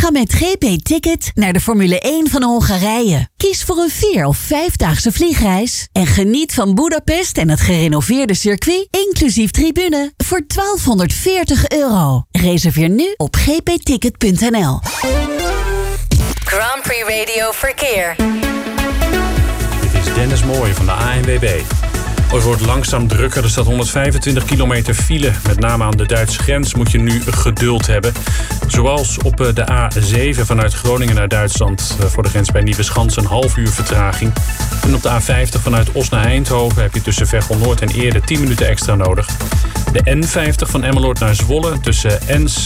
Ga met GP Ticket naar de Formule 1 van Hongarije. Kies voor een 4 of 5-daagse vliegreis en geniet van Budapest en het gerenoveerde circuit, inclusief tribune, voor €1240. Reserveer nu op gpticket.nl. Grand Prix Radio Verkeer. Dit is Dennis Mooij van de ANWB. Het wordt langzaam drukker. Er staat 125 kilometer file. Met name aan de Duitse grens moet je nu geduld hebben. Zoals op de A7 vanuit Groningen naar Duitsland. Voor de grens bij Nieuweschans een half uur vertraging. En op de A50 vanuit Os naar Eindhoven heb je tussen Veghel Noord en Eerde 10 minuten extra nodig. De N50 van Emmeloord naar Zwolle tussen Ens